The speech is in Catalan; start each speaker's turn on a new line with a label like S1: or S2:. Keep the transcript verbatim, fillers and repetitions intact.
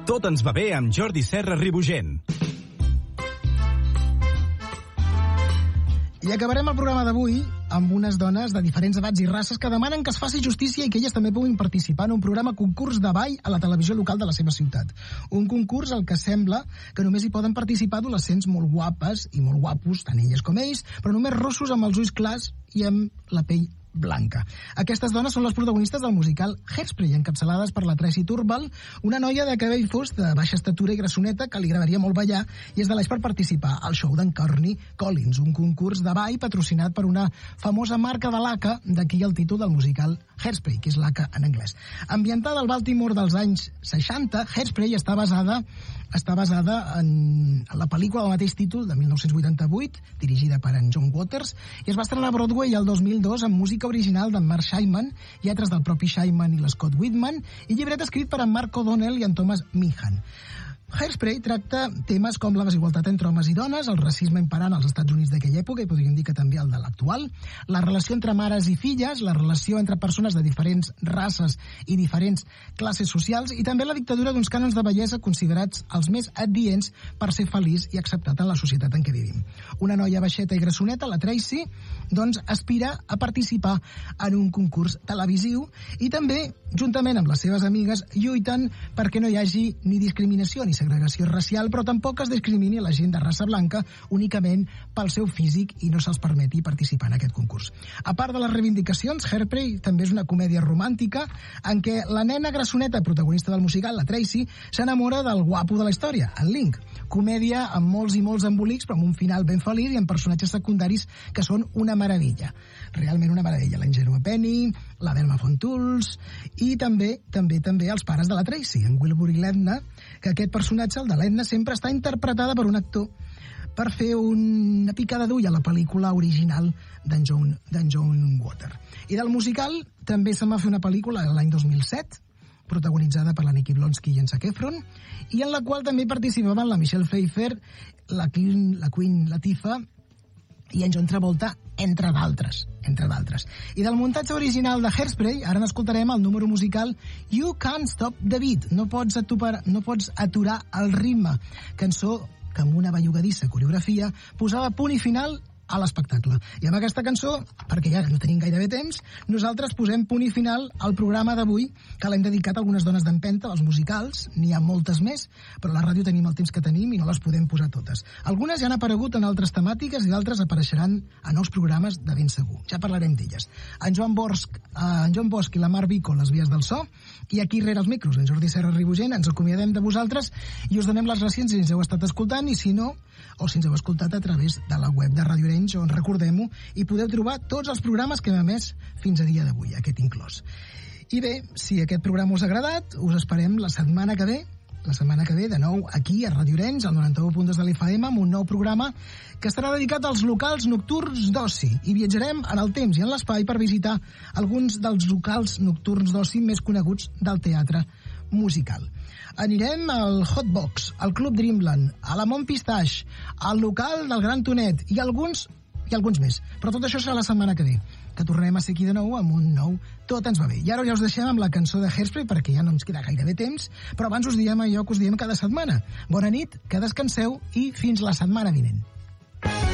S1: Tot ens va bé amb Jordi Serra Ribugent.
S2: I acabarem el programa d'avui amb unes dones de diferents edats i races que demanen que es faci justícia i que elles també puguin participar en un programa concurs de ball a la televisió local de la seva ciutat. Un concurs al que sembla que només hi poden participar adolescents molt guapes i molt guapos, tant elles com ells, però només rossos amb els ulls clars i amb la pell blanca. Aquestes dones són les protagonistes del musical Hairspray, encapçalades per la Tracy Turvall, una noia de cabell fosc, de baixa estatura i grassoneta que li agradaria molt ballar i es deleix per participar al show d'en Courtney Collins, un concurs de ball patrocinat per una famosa marca de laca, d'aquí el títol del musical Hairspray, que és laca en anglès. Ambientada al Baltimore dels anys seixanta, Hairspray està basada està basada en, en la pel·lícula del mateix títol, de mil nou-cents vuitanta-vuit, dirigida per en John Waters, i es va estrenar a Broadway el dos mil dos amb música original d'en Mark Scheinman, lletres del propi Scheinman i l'Scott Whitman, i llibret escrit per en Mark O'Donnell i en Thomas Meehan. Hairspray tracta temes com la desigualtat entre homes i dones, el racisme imperant als Estats Units d'aquella època, i podríem dir que també el de l'actual, la relació entre mares i filles, la relació entre persones de diferents races i diferents classes socials, i també la dictadura d'uns cànons de bellesa considerats els més adients per ser feliç i acceptat en la societat en què vivim. Una noia baixeta i grassoneta, la Tracy, doncs aspira a participar en un concurs televisiu i també, juntament amb les seves amigues, lluiten perquè no hi hagi ni discriminació ni segregació racial, però tampoc es discrimini la gent de raça blanca únicament pel seu físic i no se'ls permeti participar en aquest concurs. A part de les reivindicacions, Hairspray també és una comèdia romàntica en què la nena grassoneta protagonista del musical, la Tracy, s'enamora del guapo de la història, en Link. Comèdia amb molts i molts embolics, però amb un final ben feliç i amb personatges secundaris que són una meravella. Realment una meravella. La ingenua Penny, la Velma Fontools i també, també, també els pares de la Tracy, en Wilbur i l'Edna, que aquest personatge, el de l'Edna, sempre està interpretada per un actor per fer una picada d'ull a la pel·lícula original d'en John, d'en John Water. I del musical també se'n va fer una pel·lícula l'any dos mil set, protagonitzada per la Nikki Blonsky i en Zac Efron, i en la qual també participaven la Michelle Pfeiffer, la Queen, la Queen Latifah i en John Travolta, entre d'altres, entre d'altres. I del muntatge original de Hairspray, ara n'escoltarem el número musical You Can't Stop the Beat, no pots, atupar, no pots aturar el ritme, cançó que amb una bellugadissa coreografia posava punt i final a l'espectacle. I amb aquesta cançó, perquè ja no tenim gairebé temps, nosaltres posem punt i final al programa d'avui, que l'hem dedicat a algunes dones d'empenta, als musicals, n'hi ha moltes més, però a la ràdio tenim el temps que tenim i no les podem posar totes. Algunes ja han aparegut en altres temàtiques i d'altres apareixeran a nous programes de ben segur. Ja parlarem d'elles. En Joan Bosch, en Joan Bosch i la Mar Vico, les vies del so, i aquí rere els micros, en Jordi Serra Ribugent, ens acomiadem de vosaltres i us donem les gràcies si ens heu estat escoltant i si no, o si ens heu escoltat a través de la web de Radio Arenys, on recordem-ho, i podeu trobar tots els programes que hem emès fins a dia d'avui, aquest inclòs. I bé, si aquest programa us ha agradat, us esperem la setmana que ve, la setmana que ve, de nou, aquí a Radio Arenys, al noranta-u punt dos de l'F M, amb un nou programa que estarà dedicat als locals nocturns d'oci. I viatjarem en el temps i en l'espai per visitar alguns dels locals nocturns d'oci més coneguts del teatre musical. Anirem al Hot Box, al Club Dreamland, a la Mont Pistache, al local del Gran Tonet i alguns i alguns més. Però tot això serà la setmana que ve, que tornarem a ser aquí de nou amb un nou Tot ens va bé. I ara ja us deixem amb la cançó de Hairspray perquè ja no ens queda gairebé temps, però abans us diem allò que us diem cada setmana. Bona nit, que descanseu i fins la setmana vinent.